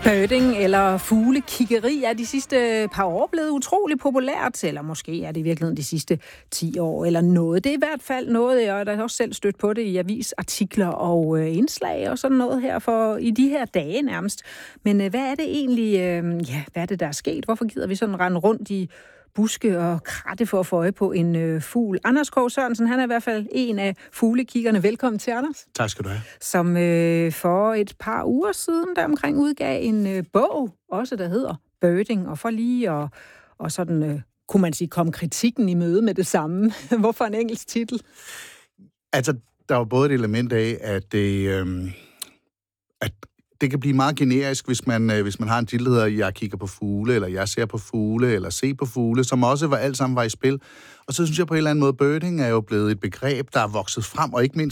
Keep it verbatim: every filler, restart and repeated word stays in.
Birding eller fuglekiggeri er de sidste par år blevet utrolig populært, eller måske er det i virkeligheden de sidste ti år eller noget. Det er i hvert fald noget, jeg har også selv stødt på det i avisartikler og øh, indslag og sådan noget her for i de her dage nærmest. Men øh, hvad er det egentlig, øh, ja, hvad er det, der er sket? Hvorfor gider vi sådan rende rundt i buske og kratte for at få øje på en øh, fugl? Anders Krogh Sørensen, han er i hvert fald en af fuglekiggerne. Velkommen til, Anders. Tak skal du have. Som øh, for et par uger siden der omkring udgav en øh, bog, også der hedder Birding, og for lige at og sådan, øh, kunne man sige, kom kritikken i møde med det samme. Hvorfor en engelsk titel? Altså, der var både et element af, at det, øh, at det kan blive meget generisk, hvis man, øh, hvis man har en titel, der hedder jeg kigger på fugle, eller jeg ser på fugle, eller se på fugle, som også var alt sammen var i spil. Og så synes jeg på en eller anden måde, birding er jo blevet et begreb, der er vokset frem, og ikke mindst